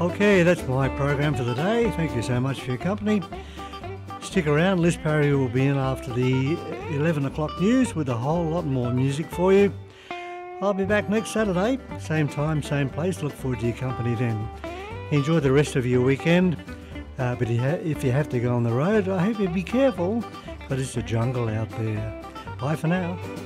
Okay, that's my program for the day. Thank you so much for your company. Stick around, Liz Parry will be in after the 11 o'clock news with a whole lot more music for you. I'll be back next Saturday, same time, same place. Look forward to your company then. Enjoy the rest of your weekend, but if you have to go on the road, I hope you be careful, because it's a jungle out there. Bye for now.